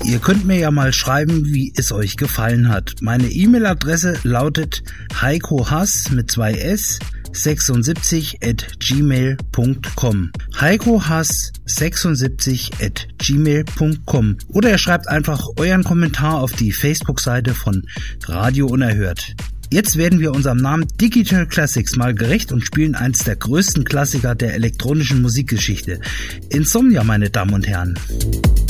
Ihr könnt mir ja mal schreiben, wie es euch gefallen hat. Meine E-Mail-Adresse lautet heikohass mit 2 S 76@gmail.com. heikohass76@gmail.com. Oder ihr schreibt einfach euren Kommentar auf die Facebook-Seite von Radio Unerhört. Jetzt werden wir unserem Namen Digital Classics mal gerecht und spielen eins der größten Klassiker der elektronischen Musikgeschichte. Insomnia, meine Damen und Herren.